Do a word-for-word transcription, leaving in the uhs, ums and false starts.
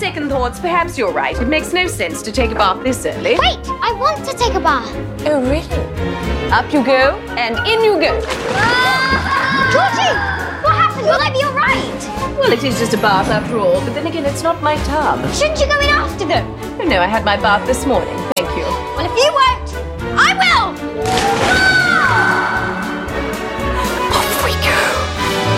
second thoughts, perhaps you're right. It makes no sense to take a bath this early. Wait, I want to take a bath. Oh, really? Up you go, and in you go. Ah! Georgie, what happened? Will I be all right? Well, it is just a bath after all, but then again, it's not my tub. Shouldn't you go in after them? Oh, no, I had my bath this morning. Thank you. Well, if you won't, I will.